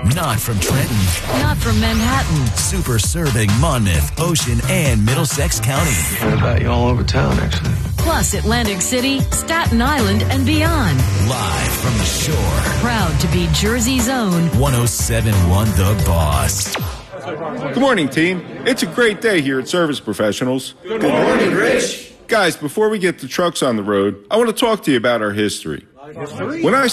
Not from Trenton. Not from Manhattan. Super serving Monmouth, Ocean, and Middlesex County. Heard about you all over town, actually. Plus Atlantic City, Staten Island, and beyond. Live from the shore. Proud to be Jersey's own 107.1 The Boss. Good morning, team. It's a great day here at Service Professionals. Good morning, Rich. Guys, before we get the trucks on the road, I want to talk to you about our history. When I